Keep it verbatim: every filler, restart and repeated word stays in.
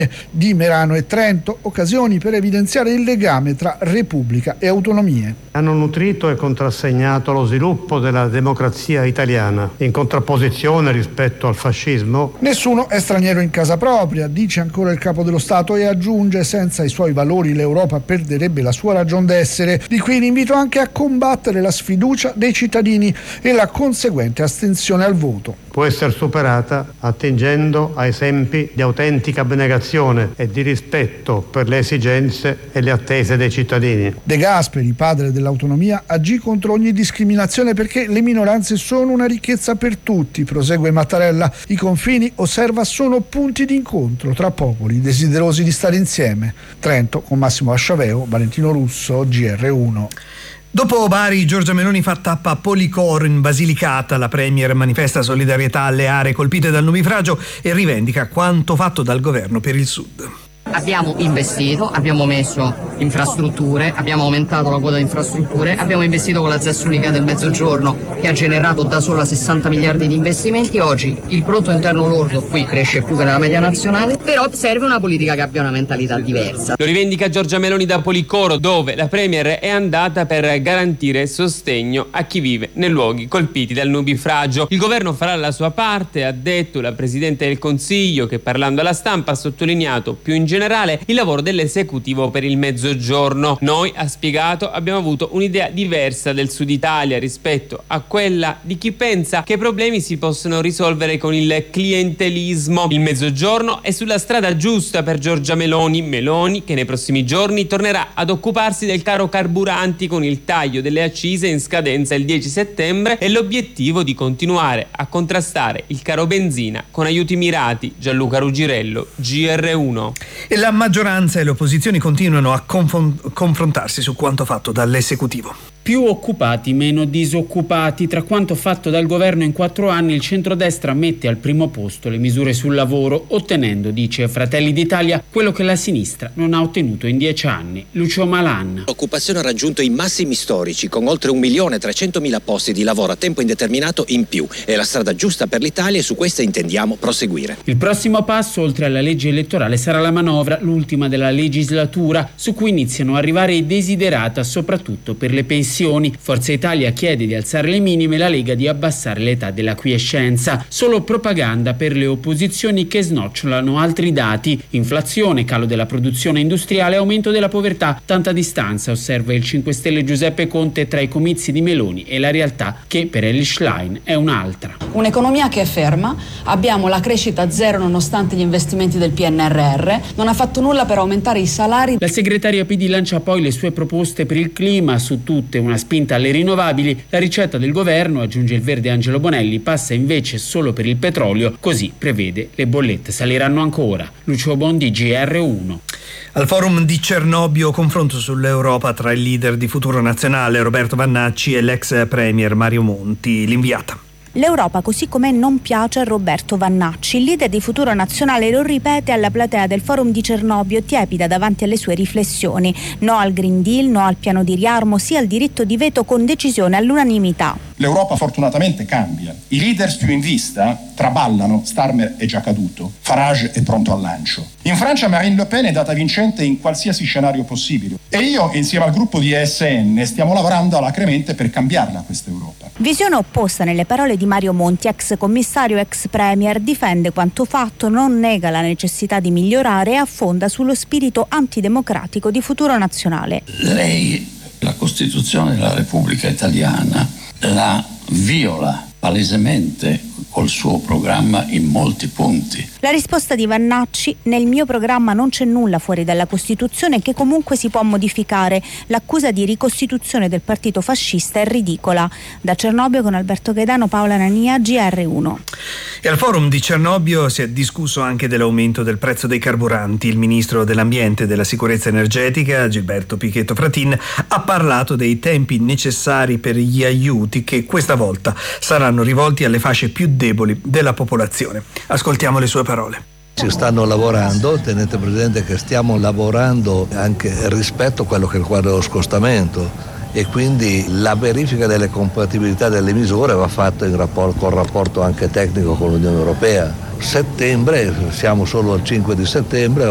di Merano e Trento, occasioni per evidenziare il legame tra Repubblica e autonomie. Hanno nutrito e contrassegnato lo sviluppo della democrazia italiana, in contrapposizione rispetto al fascismo. Nessuno è straniero in casa propria, dice ancora il capo dello Stato e aggiunge: senza i suoi valori l'Europa perderebbe la sua ragion d'essere. Di qui l'invito anche a combattere la sfiducia dei cittadini e la conseguente astensione al voto. Può essere superata attingendo a esempi di autentica abnegazione e di rispetto per le esigenze e le attese dei cittadini. De Gasperi, padre dell'autonomia, agì contro ogni discriminazione perché le minoranze sono una ricchezza per tutti, prosegue Mattarella. I confini, osserva, sono punti di incontro tra popoli desiderosi di stare insieme. Trento, con Massimo Asciaveo, Valentino Russo, G R uno. Dopo Bari, Giorgia Meloni fa tappa a Policoro in Basilicata. La premier manifesta solidarietà alle aree colpite dal nubifragio e rivendica quanto fatto dal governo per il sud. Abbiamo investito, abbiamo messo infrastrutture, abbiamo aumentato la quota di infrastrutture, abbiamo investito con la Z E S unica del Mezzogiorno che ha generato da sola sessanta miliardi di investimenti. Oggi il prodotto interno lordo qui cresce più che nella media nazionale, però serve una politica che abbia una mentalità diversa. Lo rivendica Giorgia Meloni da Policoro, dove la premier è andata per garantire sostegno a chi vive nei luoghi colpiti dal nubifragio. Il governo farà la sua parte, ha detto la Presidente del Consiglio, che parlando alla stampa ha sottolineato più in generale il lavoro dell'esecutivo per il Mezzogiorno. Noi, ha spiegato, abbiamo avuto un'idea diversa del Sud Italia rispetto a quella di chi pensa che i problemi si possono risolvere con il clientelismo. Il Mezzogiorno è sulla strada giusta per Giorgia Meloni, Meloni che nei prossimi giorni tornerà ad occuparsi del caro carburanti con il taglio delle accise in scadenza il dieci settembre e l'obiettivo di continuare a contrastare il caro benzina con aiuti mirati. Gianluca Ruggirello, G R uno. E la maggioranza e le opposizioni continuano a confon- confrontarsi su quanto fatto dall'esecutivo. Più occupati, meno disoccupati. Tra quanto fatto dal governo in quattro anni, il centrodestra mette al primo posto le misure sul lavoro, ottenendo, dice Fratelli d'Italia, quello che la sinistra non ha ottenuto in dieci anni. Lucio Malan. L'occupazione ha raggiunto i massimi storici, con oltre un milione e trecentomila posti di lavoro a tempo indeterminato in più. È la strada giusta per l'Italia e su questa intendiamo proseguire. Il prossimo passo, oltre alla legge elettorale, sarà la manovra, l'ultima della legislatura, su cui iniziano a arrivare i desiderata, soprattutto per le pensioni. Forza Italia chiede di alzare le minime, la Lega di abbassare l'età della quiescenza. Solo propaganda per le opposizioni che snocciolano altri dati: inflazione, calo della produzione industriale, aumento della povertà. Tanta distanza, osserva il cinque Stelle Giuseppe Conte, tra i comizi di Meloni e la realtà, che per Elly Schlein è un'altra. Un'economia che è ferma, abbiamo la crescita zero nonostante gli investimenti del P N R R, non ha fatto nulla per aumentare i salari. La segretaria P D lancia poi le sue proposte per il clima, su tutte una spinta alle rinnovabili. La ricetta del governo, aggiunge il verde Angelo Bonelli, passa invece solo per il petrolio, così prevede le bollette saliranno ancora. Lucio Bondi, G R uno. Al forum di Cernobbio, confronto sull'Europa tra il leader di Futuro Nazionale Roberto Vannacci e l'ex premier Mario Monti. L'inviata. L'Europa così com'è non piace a Roberto Vannacci. Il leader di Futuro Nazionale lo ripete alla platea del forum di Cernobbio, tiepida davanti alle sue riflessioni. No al Green Deal, no al piano di riarmo, sì al diritto di veto con decisione all'unanimità. L'Europa fortunatamente cambia. I leaders più in vista traballano, Starmer è già caduto, Farage è pronto al lancio. In Francia Marine Le Pen è data vincente in qualsiasi scenario possibile. E io, insieme al gruppo di E S N, stiamo lavorando alacremente per cambiarla questa Europa. Visione opposta nelle parole di Mario Monti, ex commissario, ex premier, difende quanto fatto, non nega la necessità di migliorare e affonda sullo spirito antidemocratico di Futuro Nazionale. Lei, la Costituzione della Repubblica Italiana, la viola palesemente col suo programma in molti punti. La risposta di Vannacci: nel mio programma non c'è nulla fuori dalla Costituzione che comunque si può modificare. L'accusa di ricostituzione del partito fascista è ridicola. Da Cernobbio con Alberto Gaetano, Paola Nania, G R uno. E al forum di Cernobbio si è discusso anche dell'aumento del prezzo dei carburanti. Il ministro dell'Ambiente e della Sicurezza Energetica, Gilberto Pichetto Fratin, ha parlato dei tempi necessari per gli aiuti che questa volta saranno rivolti alle fasce più deboli della popolazione. Ascoltiamo le sue parole. Ci stanno lavorando, tenete presente che stiamo lavorando anche rispetto a quello che è il quadro dello scostamento e quindi la verifica delle compatibilità delle misure va fatta in rapporto, con rapporto anche tecnico con l'Unione Europea. Settembre, siamo solo al cinque di settembre,